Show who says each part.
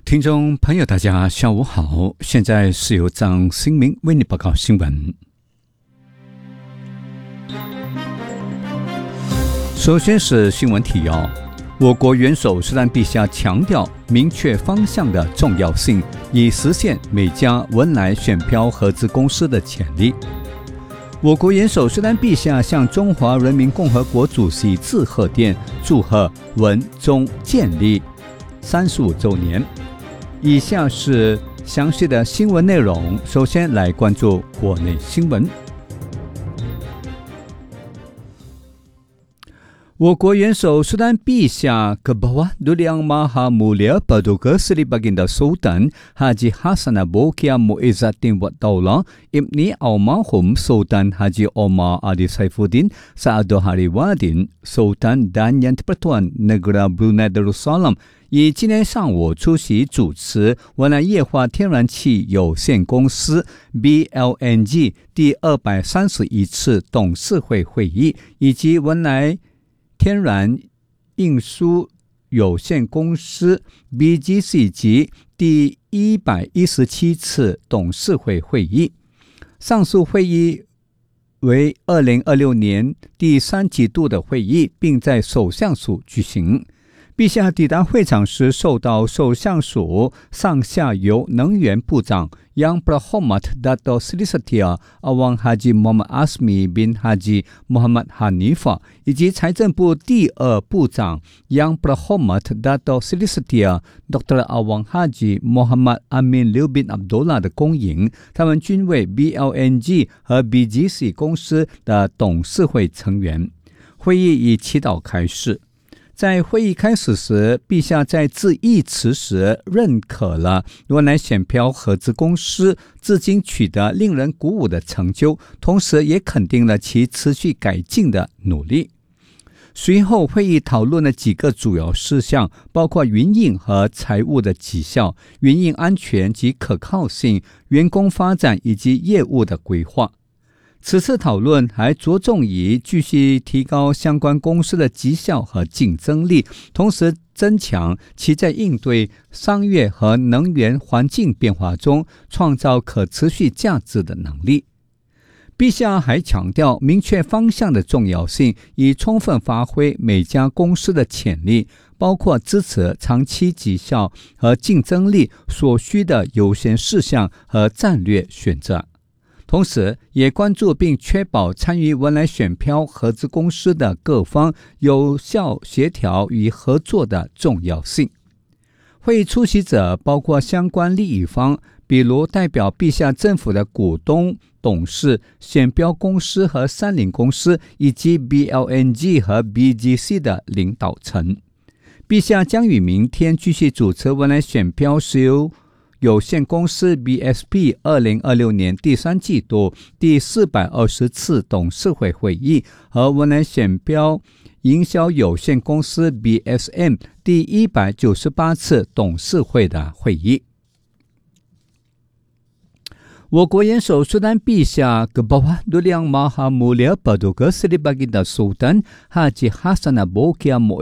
Speaker 1: 听众朋友大家下午好，现在是由张新明为你报告新闻。首先是新闻提要，我国元首苏丹陛下强调明确方向的重要性，以实现每家文莱选票合资公司的潜力。我国元首苏丹陛下向中华人民共和国主席致贺电，祝贺文中建立35周年。以下是详细的新闻内容，首先来关注国内新闻。我国元首苏丹陛下 ke bawah Duli Yang Maha Mulia Paduka Seri Baginda Sultan Haji Hassanah Bolkiah Muizzaddin Wad Daulah Ibni Almarhum Sultan Haji Omar Adi Saifuddin Saad Hari Wadin Sultan dan Yang Persatuan Negara Brunei Darussalam以今天上午出席主持文莱液化天然气有限公司 BLNG 第231次董事会会议，以及文莱天然运输有限公司 BGC 及第117次董事会会议。上述会议为2026年第3季度的会议，并在首相署举行。陛下抵达会场时，受到首相署上下游能源部长 Yang Berhormat Dato Seri Setia Awang Haji Muhammad Azmi bin Haji Muhammad Hanifah 以及财政部第2部长 Yang Berhormat Dato Seri Setia Dr. Awang Haji Muhammad Amin Liu bin Abdullah 的恭迎，他们均为 BLNG 和 BGC 公司的董事会成员。会议以祈祷开始。在会议开始时，陛下在致意词时认可了文莱选票合资公司至今取得令人鼓舞的成就，同时也肯定了其持续改进的努力。随后会议讨论了几个主要事项，包括营运和财务的绩效、营运安全及可靠性、员工发展以及业务的规划。此次讨论还着重于继续提高相关公司的绩效和竞争力，同时增强其在应对商业和能源环境变化中创造可持续价值的能力。陛下还强调明确方向的重要性，以充分发挥每家公司的潜力，包括支持长期绩效和竞争力所需的优先事项和战略选择。同时也关注并确保参与文莱选票合资公司的各方有效协调与合作的重要性。会议出席者包括相关利益方，比如代表陛下政府的股东、董事、选票公司和山林公司，以及 BLNG 和 BGC 的领导层。陛下将于明天继续主持文莱选票石油有限公司 BSP 2026年第3季度第420次董事会会议和文莱选票营销有限公司 BSM 第198次董事会的会议。我国元首苏丹陛下 ke bawah Duli Yang Maha Mulia Paduka Seri Baginda Sultan Haji Hassanah Bolkiah